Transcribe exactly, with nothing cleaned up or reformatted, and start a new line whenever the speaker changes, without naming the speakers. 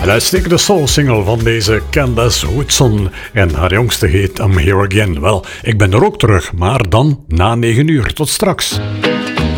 Luister de soul-single van deze Candace Woodson. En haar jongste heet I'm Here Again. Wel, ik ben er ook terug, maar dan na negen uur. Tot straks.